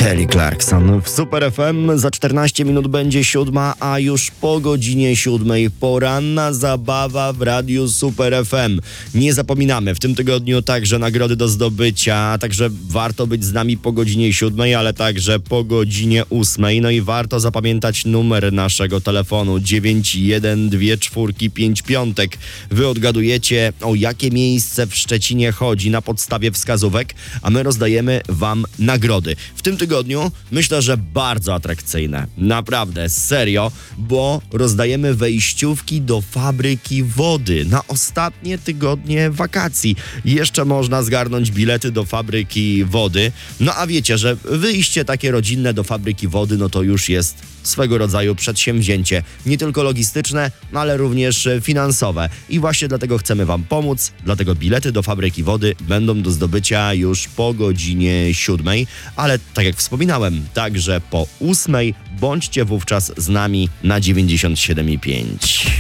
Kelly Clarkson w Super FM. Za 14 minut będzie 7, a już po godzinie 7 poranna zabawa w Radiu Super FM. Nie zapominamy, w tym tygodniu także nagrody do zdobycia, także warto być z nami po godzinie 7, ale także po godzinie 8. No i warto zapamiętać numer naszego telefonu 9124555. Wy odgadujecie, o jakie miejsce w Szczecinie chodzi na podstawie wskazówek, a my rozdajemy wam nagrody. W tym tygodniu myślę, że bardzo atrakcyjne. Naprawdę, serio, bo rozdajemy wejściówki do fabryki wody na ostatnie tygodnie wakacji. Jeszcze można zgarnąć bilety do fabryki wody. No a wiecie, że wyjście takie rodzinne do fabryki wody, no to już jest swego rodzaju przedsięwzięcie. Nie tylko logistyczne, ale również finansowe. I właśnie dlatego chcemy wam pomóc. Dlatego bilety do fabryki wody będą do zdobycia już po godzinie 7. Ale tak jak wspominałem, także po 8 bądźcie wówczas z nami na 97,5.